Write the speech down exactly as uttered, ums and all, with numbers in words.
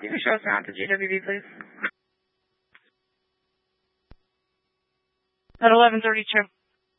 You can show us around to G W B, please. At eleven thirty-two.